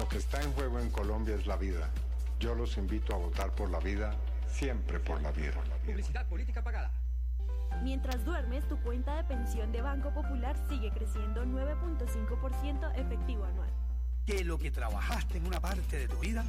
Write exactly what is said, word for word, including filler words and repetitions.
que está en juego en Colombia es la vida. Yo los invito a votar por la vida, siempre por la vida. Publicidad política pagada. Mientras duermes, tu cuenta de pensión de Banco Popular sigue creciendo nueve punto cinco por ciento efectivo anual. Que lo que trabajaste en una parte de tu vida